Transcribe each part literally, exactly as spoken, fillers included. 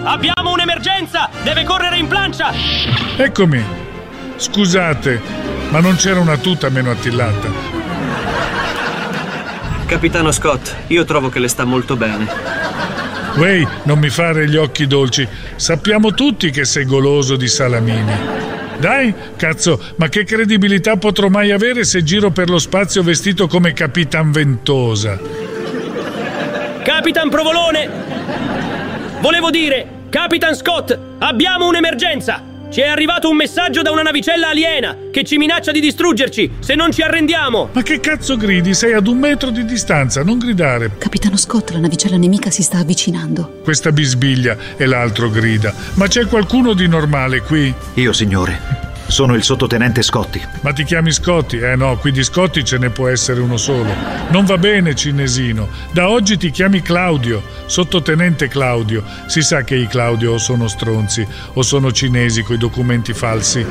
Abbiamo un'emergenza! Deve correre in plancia! Eccomi. Scusate, ma non c'era una tuta meno attillata. Capitano Scott, io trovo che le sta molto bene. Uè, non mi fare gli occhi dolci. Sappiamo tutti che sei goloso di salamini. Dai, cazzo, ma che credibilità potrò mai avere se giro per lo spazio vestito come Capitan Ventosa? Capitan Provolone! Volevo dire, Capitan Scott, abbiamo un'emergenza! Ci è arrivato un messaggio da una navicella aliena che ci minaccia di distruggerci se non ci arrendiamo! Ma che cazzo gridi? Sei ad un metro di distanza, non gridare! Capitano Scott, la navicella nemica si sta avvicinando. Questa bisbiglia e l'altro grida. Ma c'è qualcuno di normale qui? Io, signore. Sono il sottotenente Scotti. Ma ti chiami Scotti? Eh no, qui di Scotti ce ne può essere uno solo. Non va bene, cinesino. Da oggi ti chiami Claudio, sottotenente Claudio. Si sa che i Claudio o sono stronzi o sono cinesi coi documenti falsi.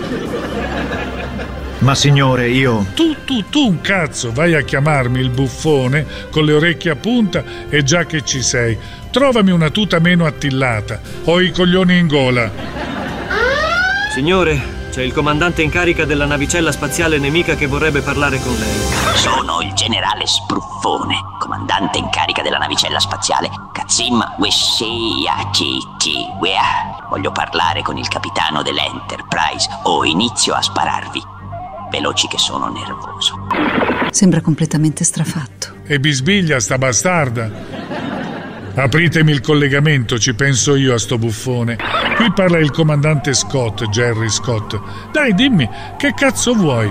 Ma signore, io... Tu, tu, tu un cazzo, vai a chiamarmi il buffone con le orecchie a punta e già che ci sei. Trovami una tuta meno attillata. Ho i coglioni in gola. Signore... C'è il comandante in carica della navicella spaziale nemica che vorrebbe parlare con lei. Sono il generale Spruffone, comandante in carica della navicella spaziale Kazim Wesheyachichiwea. Voglio parlare con il capitano dell'Enterprise o inizio a spararvi. Veloci che sono nervoso. Sembra completamente strafatto. E bisbiglia sta bastarda. Apritemi il collegamento, ci penso io a sto buffone. Qui parla il comandante Scott, Jerry Scott. Dai, dimmi, che cazzo vuoi?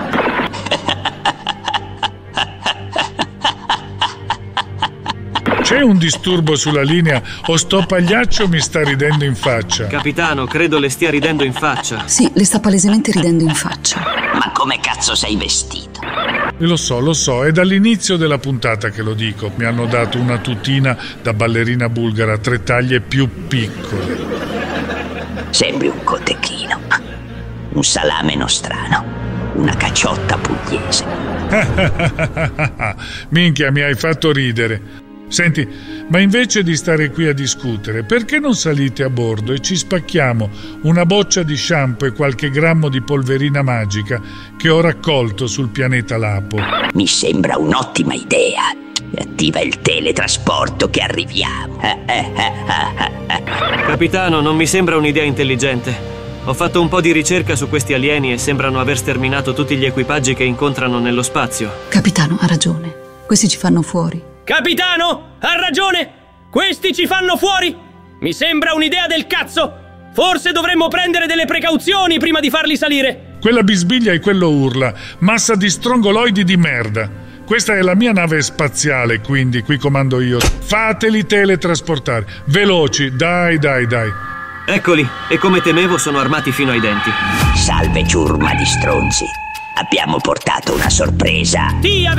C'è un disturbo sulla linea o sto pagliaccio mi sta ridendo in faccia? Capitano, credo le stia ridendo in faccia. Sì, le sta palesemente ridendo in faccia. Ma come cazzo sei vestito? Lo so, lo so, è dall'inizio della puntata che lo dico. Mi hanno dato una tutina da ballerina bulgara, tre taglie più piccole. Sembri un cotechino, un salame nostrano, una cacciotta pugliese. Minchia, mi hai fatto ridere. Senti, ma invece di stare qui a discutere, perché non salite a bordo e ci spacchiamo una boccia di shampoo e qualche grammo di polverina magica che ho raccolto sul pianeta Lapo? Mi sembra un'ottima idea. Attiva il teletrasporto che arriviamo. Capitano, non mi sembra un'idea intelligente. Ho fatto un po' di ricerca su questi alieni e sembrano aver sterminato tutti gli equipaggi che incontrano nello spazio. Capitano, ha ragione. Questi ci fanno fuori. Capitano, ha ragione! Questi ci fanno fuori! Mi sembra un'idea del cazzo! Forse dovremmo prendere delle precauzioni prima di farli salire! Quella bisbiglia e quello urla. Massa di strongoloidi di merda. Questa è la mia nave spaziale, quindi qui comando io. Fateli teletrasportare. Veloci, dai, dai, dai. Eccoli, e come temevo sono armati fino ai denti. Salve ciurma di stronzi. Abbiamo portato una sorpresa. Ti